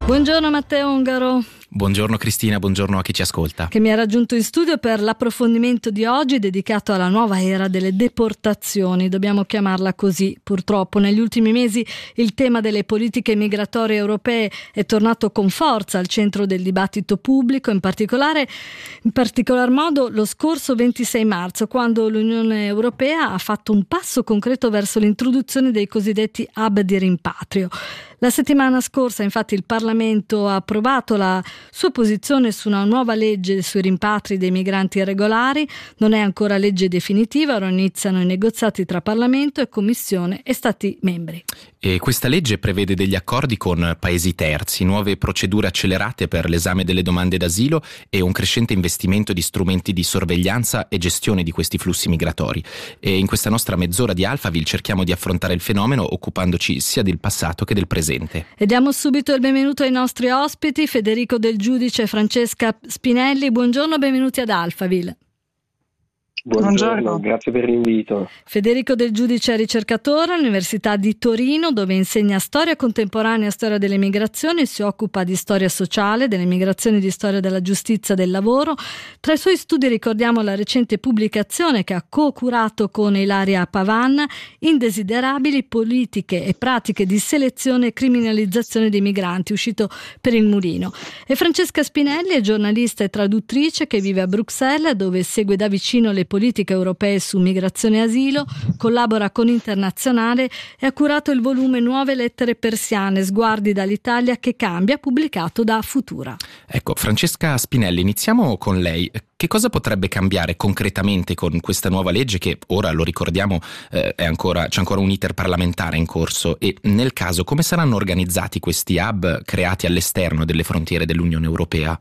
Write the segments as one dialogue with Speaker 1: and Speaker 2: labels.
Speaker 1: Buongiorno Matteo Ongaro.
Speaker 2: Buongiorno Cristina, buongiorno a chi ci ascolta.
Speaker 1: Che mi ha raggiunto in studio per l'approfondimento di oggi dedicato alla nuova era delle deportazioni, dobbiamo chiamarla così. Purtroppo negli ultimi mesi il tema delle politiche migratorie europee è tornato con forza al centro del dibattito pubblico, in particolar modo lo scorso 26 marzo, quando l'Unione Europea ha fatto un passo concreto verso l'introduzione dei cosiddetti hub di rimpatrio. La settimana scorsa, infatti, il Parlamento ha approvato la sua posizione su una nuova legge sui rimpatri dei migranti irregolari. Non è ancora legge definitiva, ora iniziano i negoziati tra Parlamento e Commissione e Stati membri.
Speaker 2: E questa legge prevede degli accordi con paesi terzi, nuove procedure accelerate per l'esame delle domande d'asilo e un crescente investimento di strumenti di sorveglianza e gestione di questi flussi migratori. E in questa nostra mezz'ora di Alphaville cerchiamo di affrontare il fenomeno occupandoci sia del passato che del presente.
Speaker 1: E diamo subito il benvenuto ai nostri ospiti, Federico Del Giudice e Francesca Spinelli. Buongiorno, benvenuti ad Alphaville.
Speaker 3: Buongiorno, grazie per l'invito.
Speaker 1: Federico Del Giudice è ricercatore all'Università di Torino, dove insegna storia contemporanea e storia delle migrazioni, si occupa di storia sociale, delle migrazioni, di storia della giustizia, del lavoro. Tra i suoi studi ricordiamo la recente pubblicazione che ha co-curato con Ilaria Pavan, Indesiderabili politiche e pratiche di selezione e criminalizzazione dei migranti, uscito per il Mulino. E Francesca Spinelli è giornalista e traduttrice che vive a Bruxelles, dove segue da vicino le politiche europee su migrazione e asilo, collabora con Internazionale e ha curato il volume Nuove lettere persiane, sguardi dall'Italia che cambia, pubblicato da Futura.
Speaker 2: Ecco, Francesca Spinelli, iniziamo con lei. Che cosa potrebbe cambiare concretamente con questa nuova legge che ora, lo ricordiamo, c'è ancora un iter parlamentare in corso, e nel caso come saranno organizzati questi hub creati all'esterno delle frontiere dell'Unione Europea?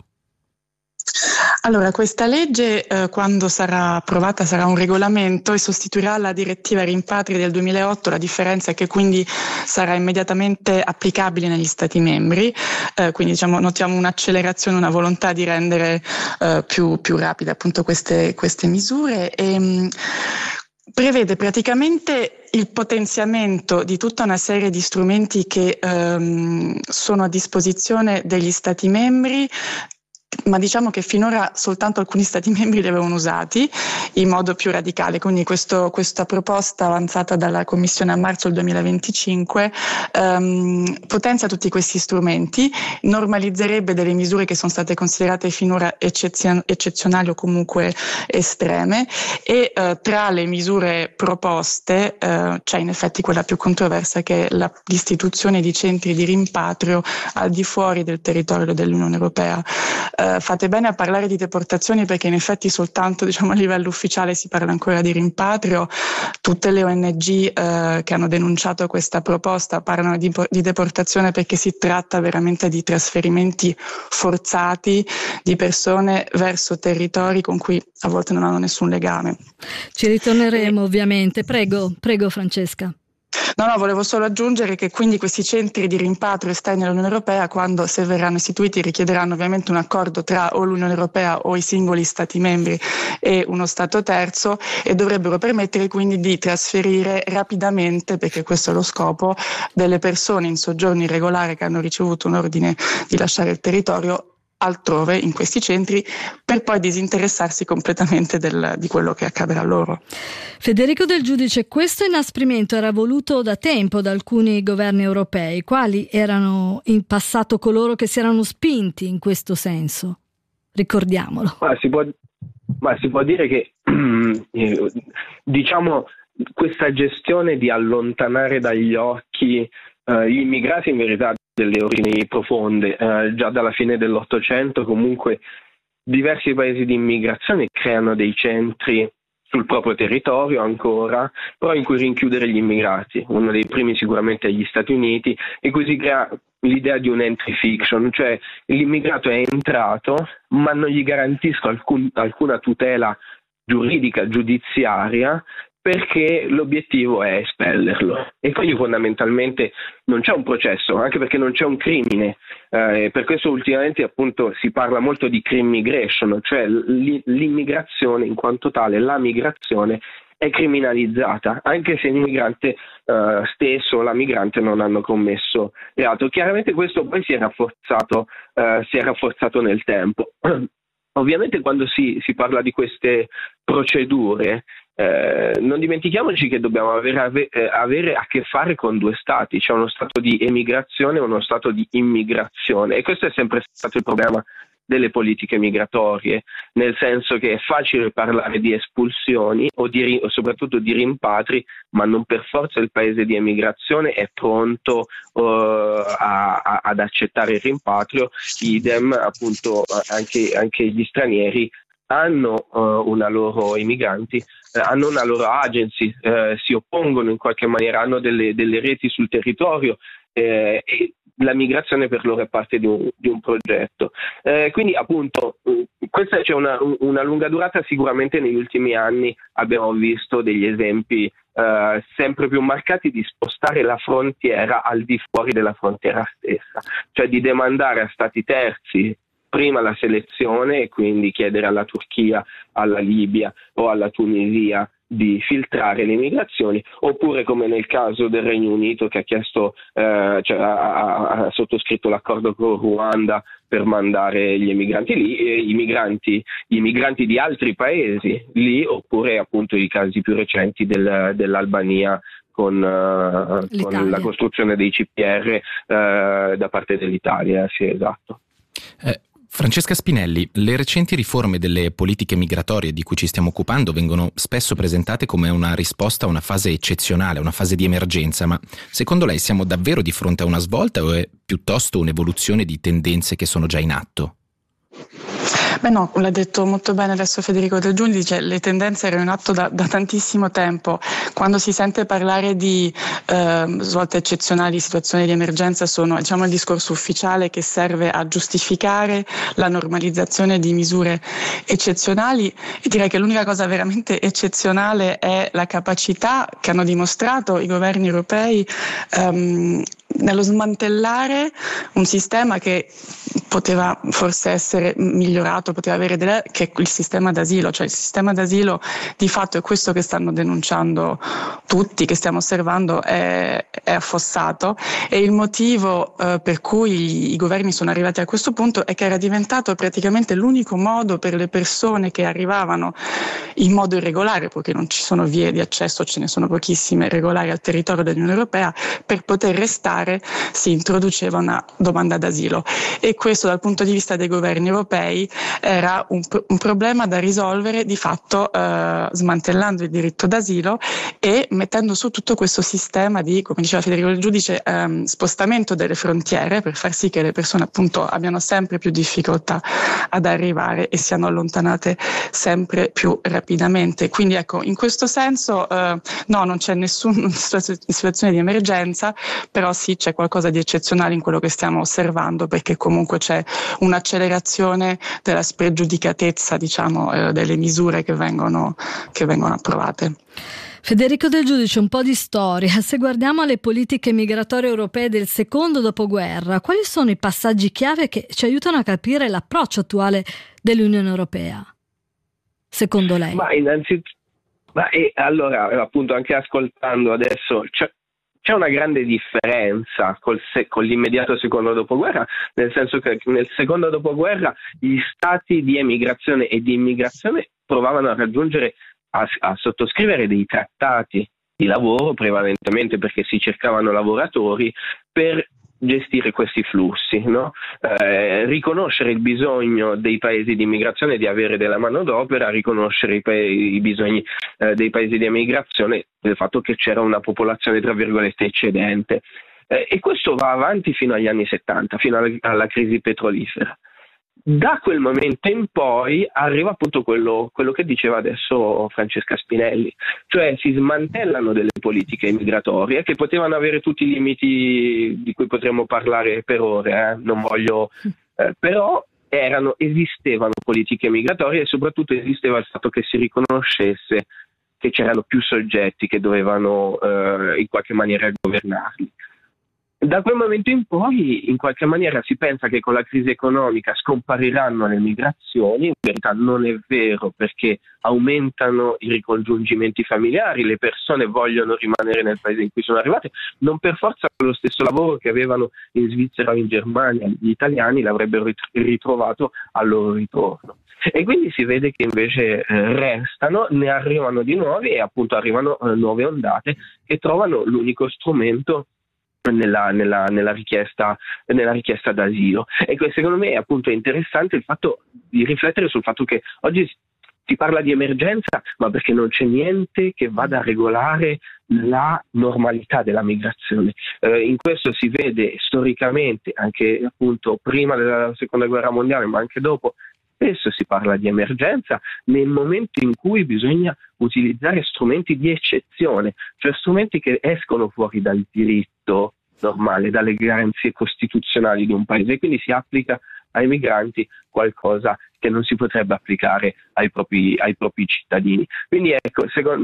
Speaker 3: Allora, questa legge quando sarà approvata sarà un regolamento e sostituirà la direttiva rimpatri del 2008, la differenza è che quindi sarà immediatamente applicabile negli Stati membri, quindi notiamo un'accelerazione, una volontà di rendere più rapide appunto queste misure e prevede praticamente il potenziamento di tutta una serie di strumenti che sono a disposizione degli Stati membri, ma diciamo che finora soltanto alcuni Stati membri li avevano usati in modo più radicale, quindi questa proposta avanzata dalla Commissione a marzo del 2025 potenzia tutti questi strumenti, normalizzerebbe delle misure che sono state considerate finora eccezionali o comunque estreme e tra le misure proposte c'è in effetti quella più controversa, che è l'istituzione di centri di rimpatrio al di fuori del territorio dell'Unione Europea. Fate bene a parlare di deportazioni perché in effetti soltanto a livello ufficiale si parla ancora di rimpatrio. Tutte le ONG che hanno denunciato questa proposta parlano di deportazione perché si tratta veramente di trasferimenti forzati di persone verso territori con cui a volte non hanno nessun legame.
Speaker 1: Ci ritorneremo ovviamente. Prego Francesca.
Speaker 3: No, volevo solo aggiungere che quindi questi centri di rimpatrio esterni all'Unione Europea, se verranno istituiti, richiederanno ovviamente un accordo tra o l'Unione Europea o i singoli Stati membri e uno Stato terzo, e dovrebbero permettere quindi di trasferire rapidamente, perché questo è lo scopo, delle persone in soggiorno irregolare che hanno ricevuto un ordine di lasciare il territorio altrove in questi centri, per poi disinteressarsi completamente di quello che accadrà loro.
Speaker 1: Federico Del Giudice, questo inasprimento era voluto da tempo da alcuni governi europei. Quali erano in passato coloro che si erano spinti in questo senso? Ricordiamolo.
Speaker 4: Ma si può dire che questa gestione di allontanare dagli occhi gli immigrati in verità delle origini profonde, già dalla fine dell'Ottocento comunque diversi paesi di immigrazione creano dei centri sul proprio territorio ancora, però in cui rinchiudere gli immigrati. Uno dei primi sicuramente è gli Stati Uniti, e così crea l'idea di un entry fiction, cioè l'immigrato è entrato ma non gli garantisco alcuna tutela giuridica, giudiziaria, perché l'obiettivo è espellerlo, e quindi fondamentalmente non c'è un processo, anche perché non c'è un crimine. Per questo ultimamente appunto si parla molto di crime migration, cioè l'immigrazione in quanto tale, la migrazione è criminalizzata, anche se l'immigrante stesso o la migrante non hanno commesso reato. Chiaramente questo poi si è rafforzato nel tempo. Ovviamente quando si parla di queste procedure, non dimentichiamoci che dobbiamo avere a che fare con due stati, c'è uno stato di emigrazione e uno stato di immigrazione, e questo è sempre stato il problema delle politiche migratorie, nel senso che è facile parlare di espulsioni o soprattutto di rimpatri, ma non per forza il paese di emigrazione è pronto ad accettare il rimpatrio. Idem, appunto, anche gli stranieri hanno i migranti hanno una loro agency, si oppongono in qualche maniera, hanno delle reti sul territorio, e la migrazione per loro è parte di un progetto. Quindi appunto questa c'è una lunga durata. Sicuramente negli ultimi anni abbiamo visto degli esempi sempre più marcati di spostare la frontiera al di fuori della frontiera stessa, cioè di demandare a stati terzi prima la selezione e quindi chiedere alla Turchia, alla Libia o alla Tunisia di filtrare le migrazioni, oppure come nel caso del Regno Unito che ha chiesto, ha sottoscritto l'accordo con Ruanda per mandare gli emigranti lì, i migranti di altri paesi lì, oppure appunto i casi più recenti dell'Albania con la costruzione dei CPR da parte dell'Italia. Sì, esatto.
Speaker 2: Francesca Spinelli, le recenti riforme delle politiche migratorie di cui ci stiamo occupando vengono spesso presentate come una risposta a una fase eccezionale, una fase di emergenza, ma secondo lei siamo davvero di fronte a una svolta o è piuttosto un'evoluzione di tendenze che sono già in atto?
Speaker 3: Beh no, l'ha detto molto bene adesso Federico Del Giudice, le tendenze erano in atto da tantissimo tempo. Quando si sente parlare di svolte eccezionali, situazioni di emergenza, sono il discorso ufficiale che serve a giustificare la normalizzazione di misure eccezionali, e direi che l'unica cosa veramente eccezionale è la capacità che hanno dimostrato i governi europei nello smantellare un sistema che poteva forse essere migliorato, poteva avere che è il sistema d'asilo, cioè il sistema d'asilo di fatto è questo che stanno denunciando tutti, che stiamo osservando, è affossato, e il motivo per cui i governi sono arrivati a questo punto è che era diventato praticamente l'unico modo per le persone che arrivavano in modo irregolare, perché non ci sono vie di accesso, ce ne sono pochissime regolari al territorio dell'Unione Europea, per poter restare si introduceva una domanda d'asilo, e questo dal punto di vista dei governi europei era un problema da risolvere di fatto smantellando il diritto d'asilo e mettendo su tutto questo sistema di, come diceva Federico Del Giudice, spostamento delle frontiere per far sì che le persone appunto abbiano sempre più difficoltà ad arrivare e siano allontanate sempre più rapidamente. Quindi ecco, in questo senso no, non c'è nessuna situazione di emergenza, però sì, c'è qualcosa di eccezionale in quello che stiamo osservando, perché comunque c'è un'accelerazione della spregiudicatezza, delle misure che vengono approvate.
Speaker 1: Federico Del Giudice, un po' di storia. Se guardiamo alle politiche migratorie europee del secondo dopoguerra, quali sono i passaggi chiave che ci aiutano a capire l'approccio attuale dell'Unione Europea, secondo lei?
Speaker 4: Allora, appunto, anche ascoltando adesso, c'è una grande differenza con l'immediato secondo dopoguerra, nel senso che nel secondo dopoguerra gli stati di emigrazione e di immigrazione provavano a raggiungere, a sottoscrivere dei trattati di lavoro, prevalentemente perché si cercavano lavoratori per gestire questi flussi, no? Riconoscere il bisogno dei paesi di immigrazione di avere della manodopera, riconoscere i bisogni dei paesi di emigrazione del fatto che c'era una popolazione tra virgolette eccedente, e questo va avanti fino agli anni 70, fino alla crisi petrolifera. Da quel momento in poi arriva appunto quello che diceva adesso Francesca Spinelli, cioè si smantellano delle politiche migratorie che potevano avere tutti i limiti di cui potremmo parlare per ore, non voglio, però esistevano politiche migratorie e soprattutto esisteva il fatto che si riconoscesse che c'erano più soggetti che dovevano in qualche maniera governarli. Da quel momento in poi, in qualche maniera, si pensa che con la crisi economica scompariranno le migrazioni. In verità non è vero, perché aumentano i ricongiungimenti familiari, le persone vogliono rimanere nel paese in cui sono arrivate, non per forza lo stesso lavoro che avevano in Svizzera o in Germania, gli italiani l'avrebbero ritrovato al loro ritorno. E quindi si vede che invece restano, ne arrivano di nuovi e appunto arrivano nuove ondate che trovano l'unico strumento nella richiesta d'asilo. E secondo me appunto è interessante il fatto di riflettere sul fatto che oggi si parla di emergenza, ma perché non c'è niente che vada a regolare la normalità della migrazione. In questo si vede storicamente, anche appunto prima della seconda guerra mondiale, ma anche dopo. Spesso si parla di emergenza nel momento in cui bisogna utilizzare strumenti di eccezione, cioè strumenti che escono fuori dal diritto normale, dalle garanzie costituzionali di un paese, quindi si applica ai migranti qualcosa che non si potrebbe applicare ai propri cittadini. Quindi ecco,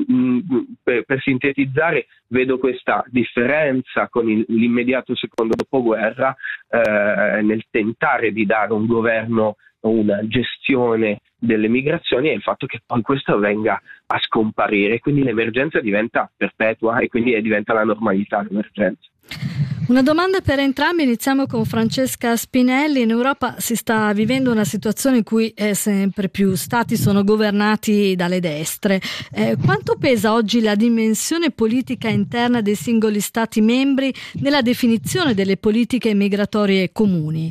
Speaker 4: per sintetizzare, vedo questa differenza con l'immediato secondo dopoguerra nel tentare di dare un governo, una gestione delle migrazioni, e il fatto che poi questo venga a scomparire, quindi l'emergenza diventa perpetua e quindi diventa la normalità l'emergenza.
Speaker 1: Una domanda per entrambi, iniziamo con Francesca Spinelli. In Europa si sta vivendo una situazione in cui sempre più stati sono governati dalle destre. Quanto pesa oggi la dimensione politica interna dei singoli stati membri nella definizione delle politiche migratorie comuni?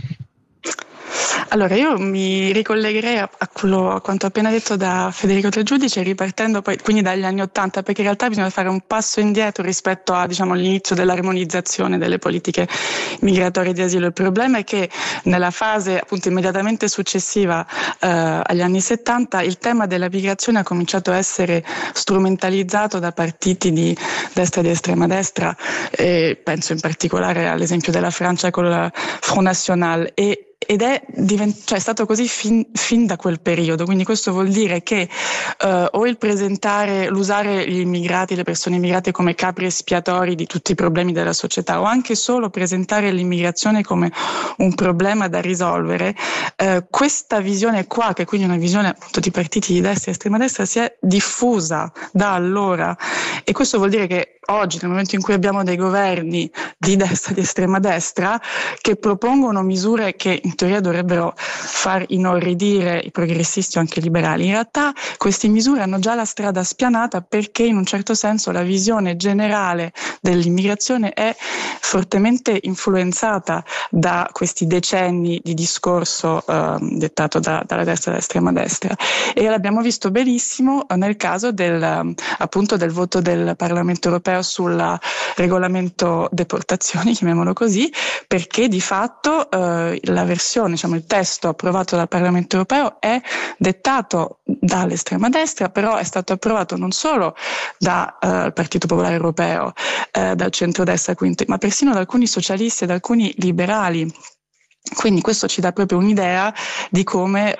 Speaker 3: Allora, io mi ricollegherei a quanto appena detto da Federico Del Giudice, ripartendo poi quindi dagli anni '80, perché in realtà bisogna fare un passo indietro rispetto a, l'inizio dell'armonizzazione delle politiche migratorie di asilo. Il problema è che nella fase appunto immediatamente successiva agli anni '70 il tema della migrazione ha cominciato a essere strumentalizzato da partiti di destra e di estrema destra, e penso in particolare all'esempio della Francia con la Front National, ed è stato così fin da quel periodo. Quindi questo vuol dire che o l'usare gli immigrati, le persone immigrate come capri espiatori di tutti i problemi della società, o anche solo presentare l'immigrazione come un problema da risolvere, questa visione qua, che è quindi una visione appunto di partiti di destra e estrema destra, si è diffusa da allora, e questo vuol dire che oggi, nel momento in cui abbiamo dei governi di destra e di estrema destra che propongono misure che in teoria dovrebbero far inorridire i progressisti o anche i liberali, in realtà queste misure hanno già la strada spianata, perché in un certo senso la visione generale dell'immigrazione è fortemente influenzata da questi decenni di discorso dettato dalla destra e dall'estrema destra, e l'abbiamo visto benissimo nel caso del voto del Parlamento europeo sul regolamento deportazioni, chiamiamolo così, perché di fatto la versione, il testo approvato dal Parlamento europeo è dettato dall'estrema destra, però è stato approvato non solo dal Partito Popolare Europeo, dal centrodestra, quindi, ma persino da alcuni socialisti e da alcuni liberali. Quindi questo ci dà proprio un'idea di come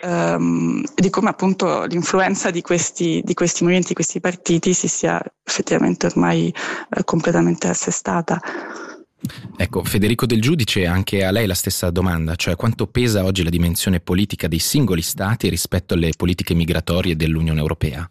Speaker 3: appunto l'influenza di questi movimenti, di questi partiti si sia effettivamente ormai completamente assestata.
Speaker 2: Ecco, Federico Del Giudice, anche a lei la stessa domanda, cioè quanto pesa oggi la dimensione politica dei singoli stati rispetto alle politiche migratorie dell'Unione Europea?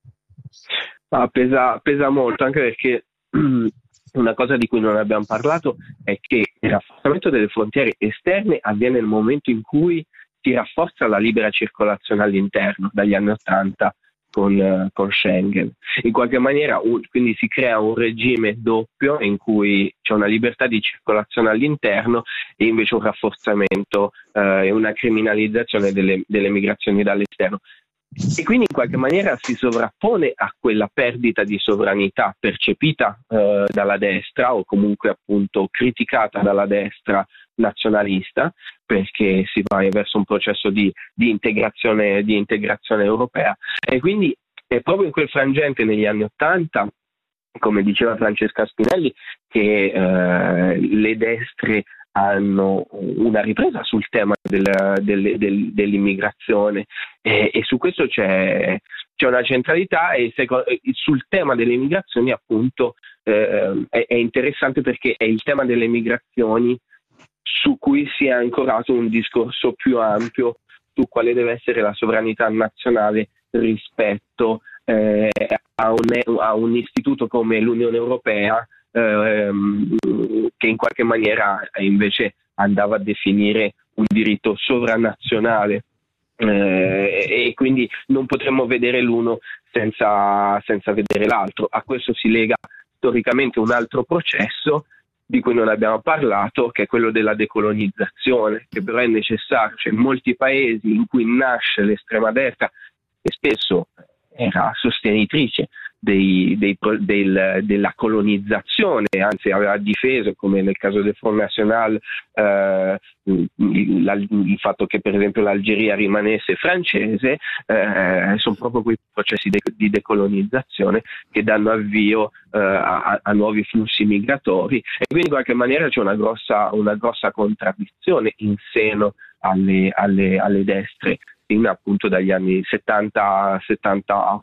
Speaker 4: Pesa molto, anche perché una cosa di cui non abbiamo parlato è che il rafforzamento delle frontiere esterne avviene nel momento in cui si rafforza la libera circolazione all'interno, dagli anni '80 con Schengen. In qualche maniera quindi si crea un regime doppio in cui c'è una libertà di circolazione all'interno e invece un rafforzamento e una criminalizzazione delle migrazioni dall'esterno. E quindi in qualche maniera si sovrappone a quella perdita di sovranità percepita dalla destra, o comunque appunto criticata dalla destra nazionalista, perché si va verso un processo di integrazione europea. E quindi è proprio in quel frangente, negli anni '80, come diceva Francesca Spinelli, che le destre hanno una ripresa sul tema dell'immigrazione, e su questo c'è una centralità, e sul tema delle immigrazioni appunto è interessante perché è il tema delle migrazioni su cui si è ancorato un discorso più ampio su quale deve essere la sovranità nazionale rispetto a un istituto come l'Unione Europea, che in qualche maniera invece andava a definire un diritto sovranazionale, e quindi non potremmo vedere l'uno senza vedere l'altro. A questo si lega storicamente un altro processo di cui non abbiamo parlato, che è quello della decolonizzazione, che però è necessario. Cioè, in molti paesi in cui nasce l'estrema destra, che spesso era sostenitrice della colonizzazione, anzi aveva difeso, come nel caso del Front National, il fatto che per esempio l'Algeria rimanesse francese, sono proprio quei processi di decolonizzazione che danno avvio a nuovi flussi migratori, e quindi in qualche maniera c'è una grossa contraddizione in seno alle destre, appunto dagli anni 70, 80.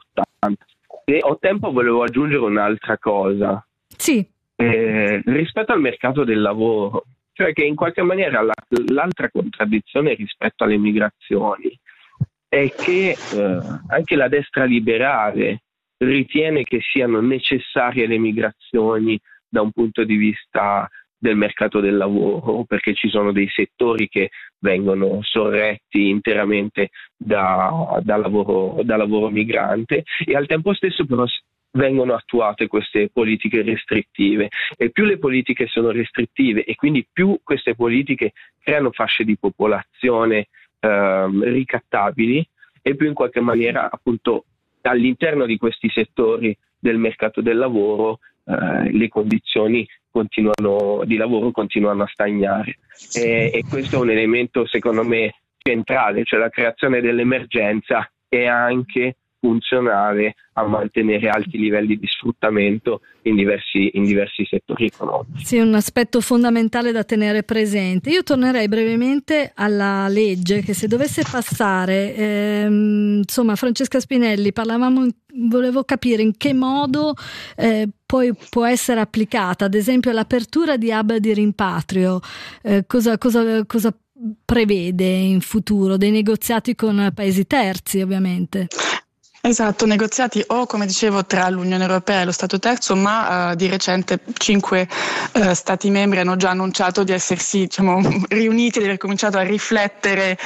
Speaker 4: Se ho tempo volevo aggiungere un'altra cosa.
Speaker 1: Sì.
Speaker 4: Rispetto al mercato del lavoro, cioè che in qualche maniera l'altra contraddizione rispetto alle migrazioni è che anche la destra liberale ritiene che siano necessarie le migrazioni da un punto di vista del mercato del lavoro, perché ci sono dei settori che vengono sorretti interamente da lavoro migrante, e al tempo stesso però vengono attuate queste politiche restrittive, e più le politiche sono restrittive e quindi più queste politiche creano fasce di popolazione ricattabili, e più in qualche maniera appunto all'interno di questi settori del mercato del lavoro le condizioni di lavoro continuano a stagnare, e questo è un elemento secondo me centrale, cioè la creazione dell'emergenza è anche funzionale a mantenere alti livelli di sfruttamento in diversi settori economici.
Speaker 1: Sì, un aspetto fondamentale da tenere presente. Io tornerei brevemente alla legge che, se dovesse passare, insomma, Francesca Spinelli, volevo capire in che modo poi può essere applicata, ad esempio l'apertura di hub di rimpatrio, cosa prevede in futuro? Dei negoziati con paesi terzi, ovviamente.
Speaker 3: Esatto, negoziati o, come dicevo, tra l'Unione Europea e lo Stato terzo, ma di recente 5 Stati membri hanno già annunciato di essersi, riuniti, di aver cominciato a riflettere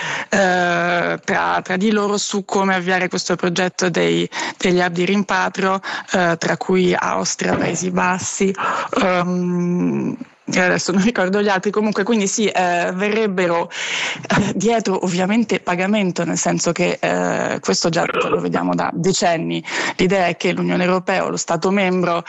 Speaker 3: tra di loro su come avviare questo progetto degli hub di rimpatrio, tra cui Austria, Paesi Bassi, adesso non ricordo gli altri, comunque, quindi sì, verrebbero dietro ovviamente pagamento, nel senso che questo già lo vediamo da decenni. L'idea è che l'Unione Europea o lo Stato membro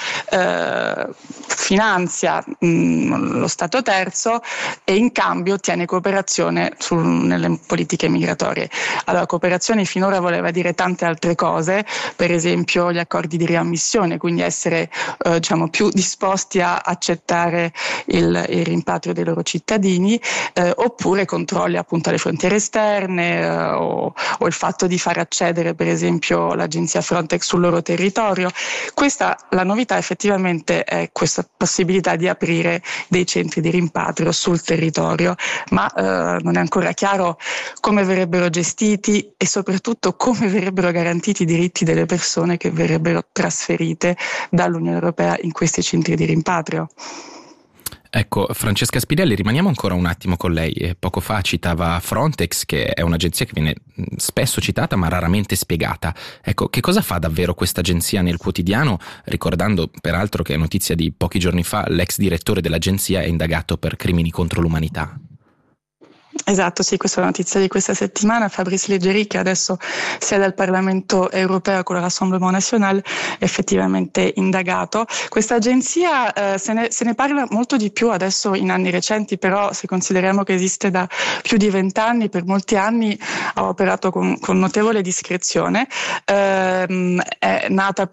Speaker 3: finanzia lo Stato terzo e in cambio ottiene cooperazione nelle politiche migratorie. Allora, cooperazione finora voleva dire tante altre cose, per esempio gli accordi di riammissione, quindi essere più disposti a accettare il rimpatrio dei loro cittadini, oppure controlli appunto alle frontiere esterne, o il fatto di far accedere per esempio l'agenzia Frontex sul loro territorio. La novità effettivamente è questa possibilità di aprire dei centri di rimpatrio sul territorio, ma non è ancora chiaro come verrebbero gestiti e soprattutto come verrebbero garantiti i diritti delle persone che verrebbero trasferite dall'Unione Europea in questi centri di rimpatrio.
Speaker 2: Ecco, Francesca Spinelli, rimaniamo ancora un attimo con lei. Poco fa citava Frontex, che è un'agenzia che viene spesso citata ma raramente spiegata. Ecco, che cosa fa davvero questa agenzia nel quotidiano? Ricordando peraltro che è notizia di pochi giorni fa, l'ex direttore dell'agenzia è indagato per crimini contro l'umanità.
Speaker 3: Esatto, sì, questa è la notizia di questa settimana. Fabrice Leggeri, che adesso siede al Parlamento europeo con l'Assemblée Nationale, è effettivamente indagato. Questa agenzia se ne parla molto di più adesso in anni recenti, però se consideriamo che esiste da più di 20 anni, per molti anni ha operato con notevole discrezione. È nata per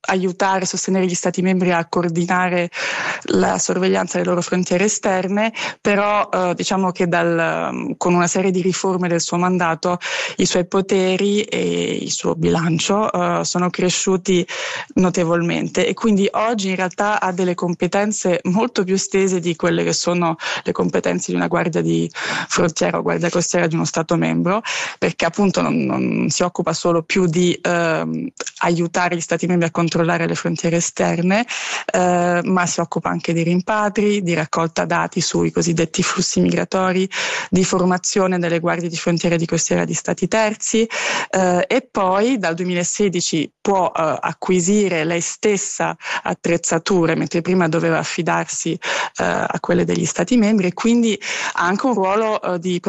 Speaker 3: aiutare, sostenere gli Stati membri a coordinare la sorveglianza delle loro frontiere esterne, però diciamo che con una serie di riforme del suo mandato i suoi poteri e il suo bilancio sono cresciuti notevolmente, e quindi oggi in realtà ha delle competenze molto più estese di quelle che sono le competenze di una guardia di frontiera o guardia costiera di uno Stato membro, perché appunto non si occupa solo più di aiutare gli Stati membri a controllare le frontiere esterne, ma si occupa anche di rimpatri, di raccolta dati sui cosiddetti flussi migratori, di formazione delle guardie di frontiera e di costiera di Stati terzi, e poi dal 2016 può acquisire lei stessa attrezzature, mentre prima doveva affidarsi a quelle degli Stati membri, e quindi ha anche un ruolo di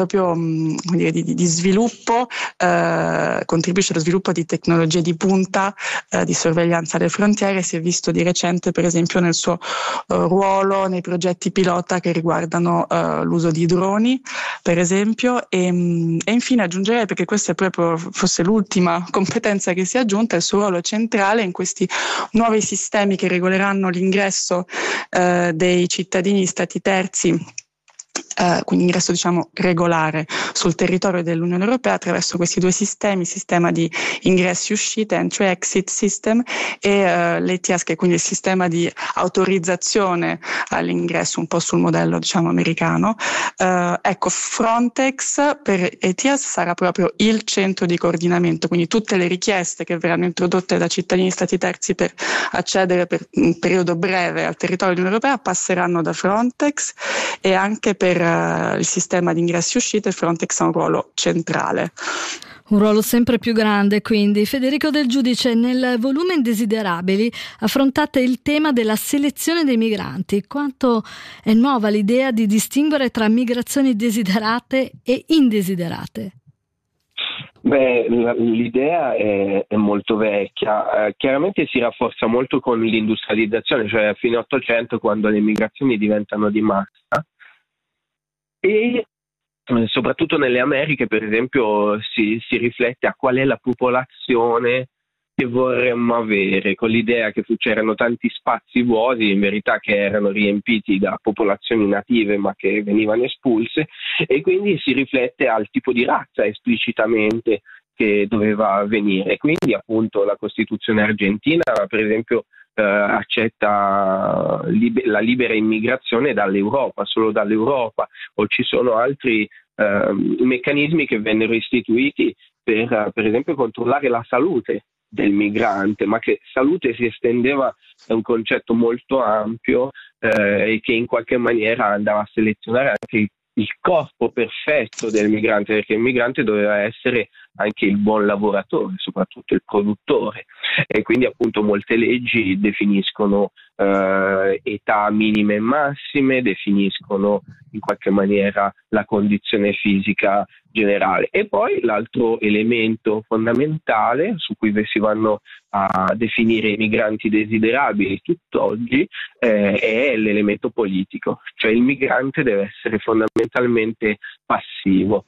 Speaker 3: sviluppo, contribuisce allo sviluppo di tecnologie di punta di sorveglianza alle frontiere. Si è visto di recente per esempio nel suo ruolo nei progetti pilota che riguardano l'uso di droni per esempio, e infine aggiungerei, perché questa è proprio forse l'ultima competenza che si è aggiunta, il suo ruolo centrale in questi nuovi sistemi che regoleranno l'ingresso dei cittadini di Stati terzi, quindi ingresso regolare sul territorio dell'Unione Europea attraverso questi due sistemi, sistema di ingressi e uscite, entry-exit system, e l'ETIAS, che è quindi il sistema di autorizzazione all'ingresso, un po' sul modello americano. Ecco, Frontex per ETIAS sarà proprio il centro di coordinamento, quindi tutte le richieste che verranno introdotte da cittadini di Stati terzi per accedere per un periodo breve al territorio dell'Unione Europea passeranno da Frontex, e anche per il sistema di ingressi e uscite Frontex ha un ruolo centrale.
Speaker 1: Un ruolo sempre più grande, quindi. Federico Del Giudice, nel volume Indesiderabili affrontate il tema della selezione dei migranti. Quanto è nuova l'idea di distinguere tra migrazioni desiderate e indesiderate?
Speaker 4: Beh, l'idea è molto vecchia, chiaramente si rafforza molto con l'industrializzazione, cioè a fine 800, quando le migrazioni diventano di massa, e soprattutto nelle Americhe per esempio si riflette a qual è la popolazione che vorremmo avere, con l'idea che c'erano tanti spazi vuoti in verità che erano riempiti da popolazioni native ma che venivano espulse, e quindi si riflette al tipo di razza esplicitamente che doveva venire. Quindi appunto la Costituzione argentina per esempio accetta la libera immigrazione dall'Europa, solo dall'Europa, o ci sono altri meccanismi che vennero istituiti per esempio controllare la salute del migrante, ma che salute si estendeva a un concetto molto ampio e che in qualche maniera andava a selezionare anche il corpo perfetto del migrante, perché il migrante doveva essere anche il buon lavoratore, soprattutto il produttore, e quindi appunto molte leggi definiscono età minime e massime, definiscono in qualche maniera la condizione fisica generale. E poi l'altro elemento fondamentale su cui si vanno a definire i migranti desiderabili tutt'oggi è l'elemento politico, cioè il migrante deve essere fondamentalmente passivo.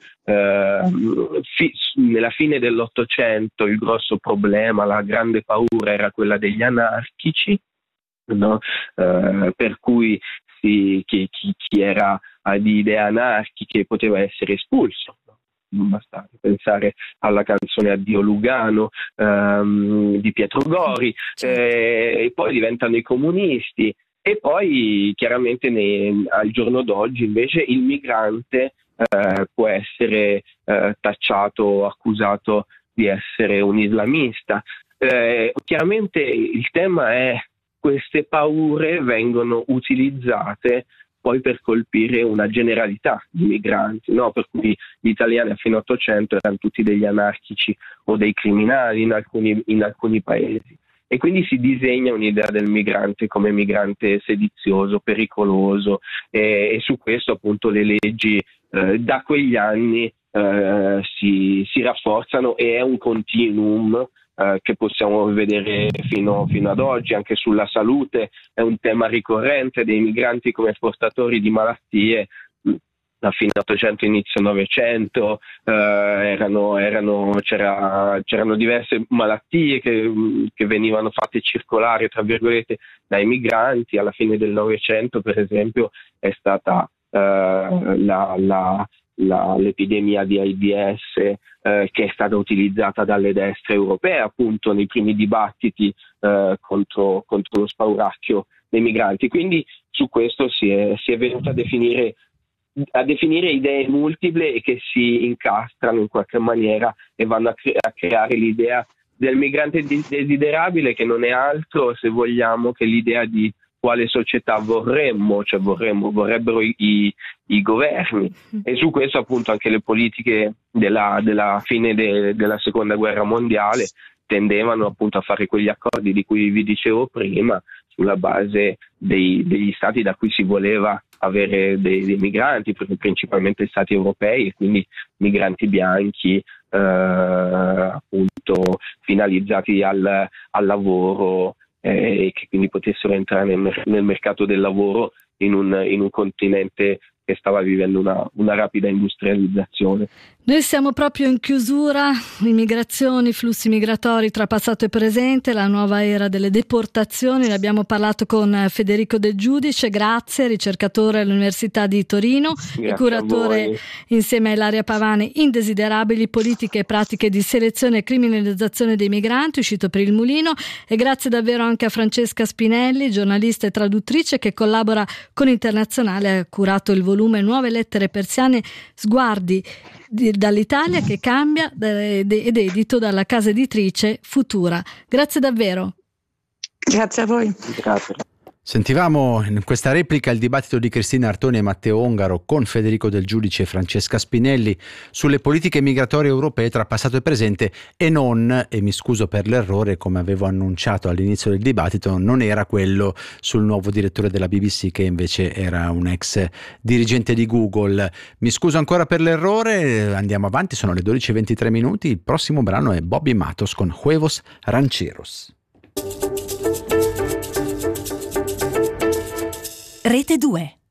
Speaker 4: Nella fine dell'Ottocento il grosso problema, la grande paura era quella degli anarchici, no? Per cui chi era di idee anarchiche poteva essere espulso. Non basta pensare alla canzone Addio Lugano di Pietro Gori, e poi diventano i comunisti, e poi chiaramente al giorno d'oggi invece il migrante può essere tacciato, accusato di essere un islamista. Chiaramente il tema è queste paure vengono utilizzate poi per colpire una generalità di migranti, no? Per cui gli italiani a fine 800 erano tutti degli anarchici o dei criminali in alcuni paesi, e quindi si disegna un'idea del migrante come migrante sedizioso, pericoloso, e su questo appunto le leggi da quegli anni si rafforzano, e è un continuum che possiamo vedere fino ad oggi. Anche sulla salute è un tema ricorrente dei migranti come portatori di malattie. da fine 800 inizio 900, c'erano diverse malattie che venivano fatte circolare, tra virgolette, dai migranti. Alla fine del 900, per esempio, è stata l'epidemia di AIDS, che è stata utilizzata dalle destre europee appunto nei primi dibattiti contro lo spauracchio dei migranti. Quindi su questo si è venuto a definire idee multiple e che si incastrano in qualche maniera e vanno a creare l'idea del migrante desiderabile, che non è altro, se vogliamo, che l'idea di quale società vorrebbero i governi. E su questo appunto anche le politiche della fine della seconda guerra mondiale tendevano appunto a fare quegli accordi di cui vi dicevo prima, sulla base degli stati da cui si voleva avere dei migranti, principalmente stati europei, e quindi migranti bianchi, appunto finalizzati al lavoro, e che quindi potessero entrare nel mercato del lavoro in un continente che stava vivendo una rapida industrializzazione.
Speaker 1: Noi siamo proprio in chiusura, immigrazioni, flussi migratori tra passato e presente, la nuova era delle deportazioni. Ne abbiamo parlato con Federico Del Giudice, grazie, ricercatore all'Università di Torino e curatore insieme a Ilaria Pavani, Indesiderabili, politiche e pratiche di selezione e criminalizzazione dei migranti, uscito per Il Mulino, e grazie davvero anche a Francesca Spinelli, giornalista e traduttrice che collabora con Internazionale, ha curato il volume Nuove lettere persiane, sguardi dall'Italia che cambia, ed edito dalla casa editrice Futura. Grazie davvero.
Speaker 3: Grazie a voi.
Speaker 4: Grazie.
Speaker 5: Sentivamo in questa replica il dibattito di Cristina Artoni e Matteo Ongaro con Federico Del Giudice e Francesca Spinelli sulle politiche migratorie europee tra passato e presente, e non, e mi scuso per l'errore, come avevo annunciato all'inizio del dibattito, non era quello sul nuovo direttore della BBC, che invece era un ex dirigente di Google. Mi scuso ancora per l'errore, andiamo avanti, sono le 12:23. Il prossimo brano è Bobby Matos con Huevos Rancheros.
Speaker 6: Rete 2.